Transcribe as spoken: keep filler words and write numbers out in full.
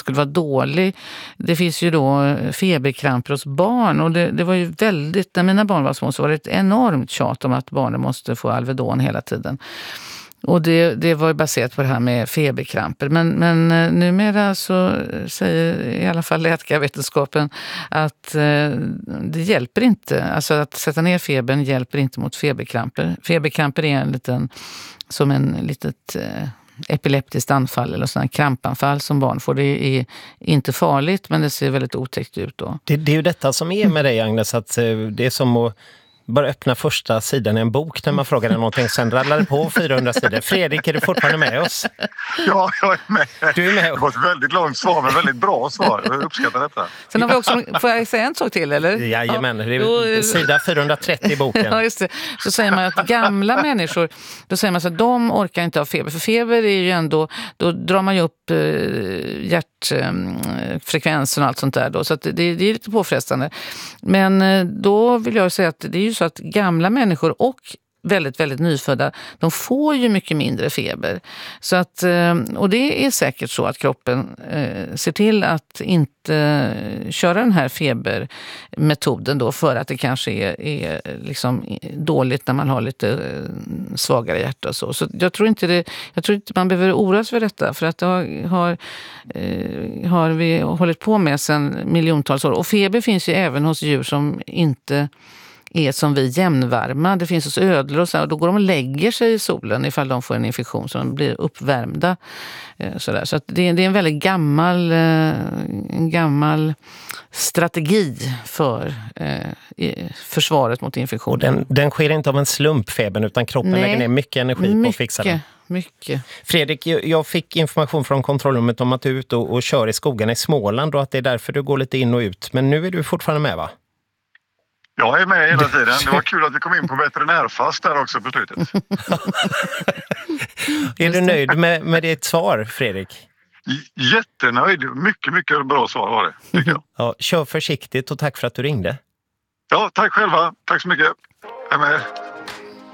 skulle vara dålig. Det finns ju då feberkramper hos barn och det, det var ju väldigt, när mina barn var små så var det ett enormt tjat om att barnen måste få Alvedon hela tiden. Och det, det var ju baserat på det här med feberkramper. Men, men numera så säger i alla fall läkarvetenskapen att eh, det hjälper inte. Alltså att sätta ner febern hjälper inte mot feberkramper. Feberkramper är en liten, som en litet eh, epileptiskt anfall eller sådana krampanfall som barn får. Det är inte farligt men det ser väldigt otäckt ut då. Det, det är ju detta som är med dig, Agnes, att det är som att bara öppna första sidan i en bok när man frågar dig någonting, sen rallar det på fyrahundra sidor. Fredrik, är du fortfarande med oss? Ja, jag är med. Du är med. Det var ett väldigt långt svar, men väldigt bra svar. Jag uppskattar detta. Sen har vi också, får jag säga en sak till, eller? Jajamän, det är sida fyrahundratrettio i boken. Ja, just det. Så säger man att gamla människor, då säger man så att de orkar inte ha feber. För feber är ju ändå, då drar man ju upp eh, hjärtfrekvensen och allt sånt där då. Så att det, det är lite påfrestande. Men eh, då vill jag säga att det är ju så att gamla människor och väldigt, väldigt nyfödda, de får ju mycket mindre feber. Så att, och det är säkert så att kroppen eh, ser till att inte köra den här febermetoden då för att det kanske är, är liksom dåligt när man har lite svagare hjärta och så. Så jag tror inte, det, jag tror inte man behöver oroa sig för detta, för att det har, har, eh, har vi hållit på med sedan miljontals år. Och feber finns ju även hos djur som inte är som vi jämnvarma. Det finns hos ödlor och så, och då går de och lägger sig i solen ifall de får en infektion så de blir uppvärmda. Så, där. Så att det, är, det är en väldigt gammal, en gammal strategi för eh, försvaret mot infektion. Och den, den sker inte av en slump, febern, utan kroppen Nej, lägger ner mycket energi mycket, på att fixa den. Mycket. Fredrik, jag fick information från kontrollrummet om att du är ute och, och kör i skogen i Småland och att det är därför du går lite in och ut. Men nu är du fortfarande med, va? Jag är med hela tiden. Det var kul att vi kom in på veterinärfast där också på slutet. Är du nöjd med, med ditt svar, Fredrik? J- jättenöjd. Mycket, mycket bra svar var det, tycker jag. Ja, kör försiktigt och tack för att du ringde. Ja, tack själva. Tack så mycket. Jag är med.